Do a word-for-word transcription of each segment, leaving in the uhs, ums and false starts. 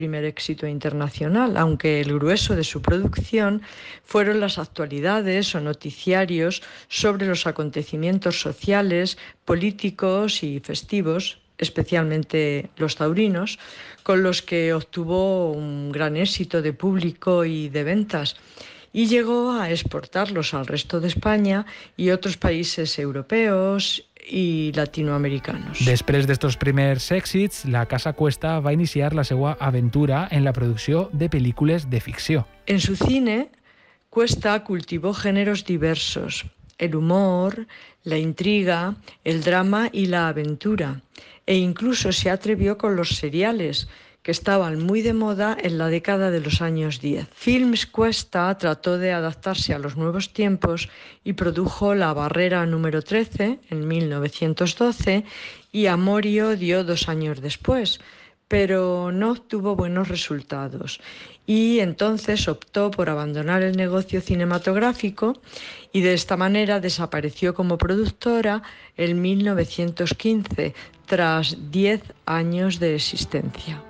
primer éxito internacional, aunque el grueso de su producción fueron las actualidades o noticiarios sobre los acontecimientos sociales, políticos y festivos, especialmente los taurinos, con los que obtuvo un gran éxito de público y de ventas, y llegó a exportarlos al resto de España y otros países europeos i latinoamericanos. Després d'estos primers èxits, la Casa Cuesta va iniciar la seva aventura en la producció de pel·lícules de ficció. En su cine, Cuesta cultivó géneros diversos: el humor, la intriga, el drama y la aventura, e incluso se atrevió con los seriales, que estaban muy de moda en la década de los años diez. Films Cuesta trató de adaptarse a los nuevos tiempos y produjo La Barrera número trece en mil novecientos doce y Amor y Odio dos años después, pero no obtuvo buenos resultados y entonces optó por abandonar el negocio cinematográfico y de esta manera desapareció como productora en mil novecientos quince, tras diez años de existencia.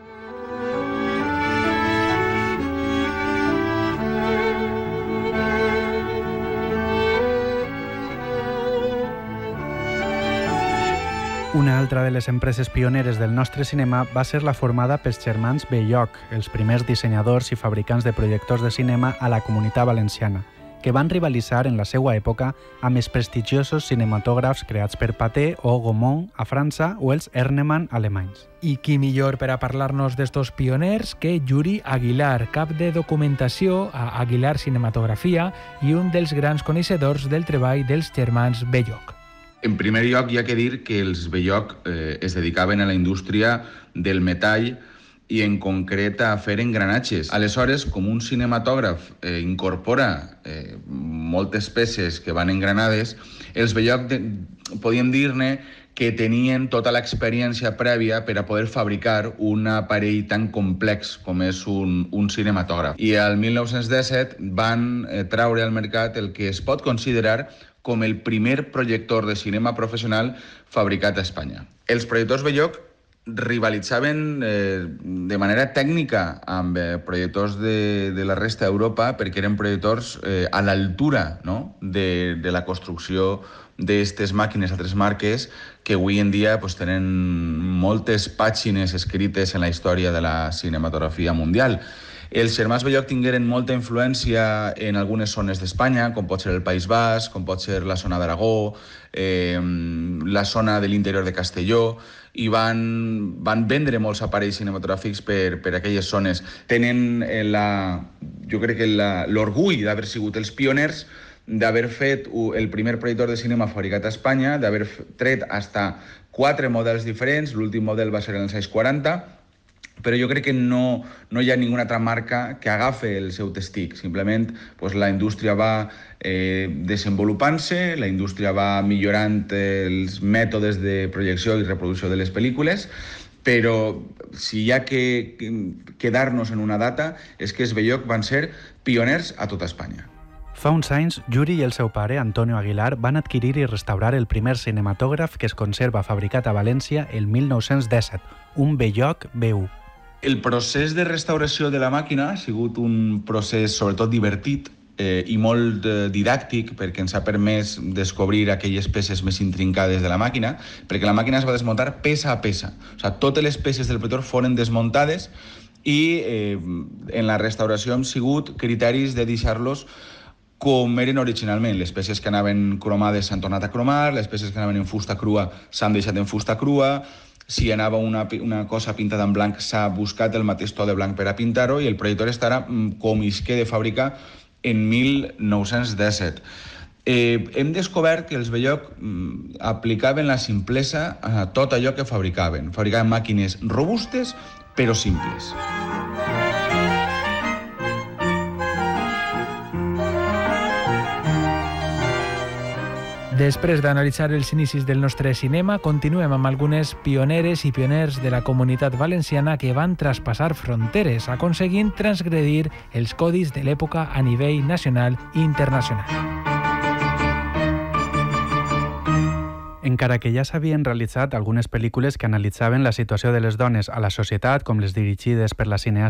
Una altra de les empreses pioneres del nostre cinema va ser la formada pels germans Belloc, els primers dissenyadors i fabricants de projectors de cinema a la Comunitat Valenciana, que van rivalitzar en la seva època amb els prestigiosos cinematògrafs creats per Pathé o Gaumont a França o els Ernemann alemanys. I qui millor per a parlar-nos d'estos pioners que Yuri Aguilar, cap de documentació a Aguilar Cinematografia i un dels grans coneixedors del treball dels germans Belloc. En primer lloc, hi ha que dir que els Belloc eh, es dedicaven a la indústria del metall i en concret a fer engranatges. Aleshores, com un cinematògraf eh, incorpora eh, moltes peces que van engranades, els Belloc de, podíem dir-ne que tenien tota l'experiència prèvia per a poder fabricar un aparell tan complex com és un, un cinematògraf. I al mil nou-cents disset van eh, traure al mercat el que es pot considerar com el primer projector de cinema professional fabricat a Espanya. Els projectors Belloc rivalitzaven eh, de manera tècnica amb eh, projectors de, de la resta d'Europa perquè eren projectors eh, a l'altura, no?, de, de la construcció d'aquestes màquines a tres marques que avui en dia pues, tenen moltes pàgines escrites en la història de la cinematografia mundial. Els germans Belloc tingueren molta influència en algunes zones d'Espanya, com pot ser el País Basc, com pot ser la zona d'Aragó, eh, la zona de l'interior de Castelló, i van, van vendre molts aparells cinematogràfics per, per aquelles zones. Tenen la, jo crec que l'orgull d'haver sigut els pioners, d'haver fet el primer projector de cinema fabricat a Espanya, d'haver tret hasta quatre models diferents, l'últim model va ser en els anys quaranta, però jo crec que no, no hi ha ninguna altra marca que agafe el seu testic. Simplement pues, la indústria va eh, desenvolupant-se, la indústria va millorant els mètodes de projecció i reproducció de les pel·lícules, però si hi ha que quedar-nos en una data és que els Belloc van ser pioners a tota Espanya. Fa uns anys, Yuri i el seu pare, Antonio Aguilar, van adquirir i restaurar el primer cinematògraf que es conserva fabricat a València el mil nou-cents disset, un Belloc B U. El procés de restauració de la màquina ha sigut un procés sobretot divertit eh, i molt eh, didàctic perquè ens ha permès descobrir aquelles peces més intrincades de la màquina, perquè la màquina es va desmuntar peça a peça. O sigui, totes les peces del projector foren desmuntades i eh, en la restauració hem sigut criteris de deixar-los com eren originalment. Les peces que anaven cromades s'han tornat a cromar, les peces que anaven en fusta crua s'han deixat en fusta crua, si anava una, una cosa pintada en blanc s'ha buscat el mateix to de blanc per a pintar-ho i el projector estarà com isqué de fàbrica en mil nou-cents disset. Eh, hem descobert que els Belloc mm, aplicaven la simplesa a tot allò que fabricaven. Fabricaven màquines robustes però simples. Després d'analitzar els inicis del nostre cinema, continuem amb algunes pioneres i pioners de la Comunitat Valenciana que van traspassar fronteres, aconseguint transgredir els codis de l'època a nivell nacional i internacional. Encara que ja s'havien realitzat algunes pel·lícules que analitzaven la situació de les dones a la societat, com les dirigides per la cineasta